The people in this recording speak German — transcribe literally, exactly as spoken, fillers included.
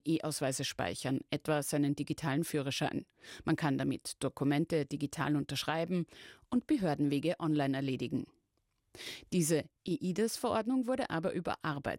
E-Ausweise speichern, etwa seinen digitalen Führerschein. Man kann damit Dokumente digital unterschreiben und Behördenwege online erledigen. Diese E I D A S-Verordnung wurde aber überarbeitet.